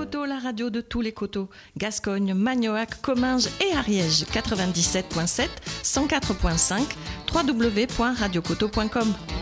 Coteau, la radio de tous les coteaux. Gascogne, Magnoac, Comminges et Ariège. 97.7, 104.5, www.radiocoteau.com.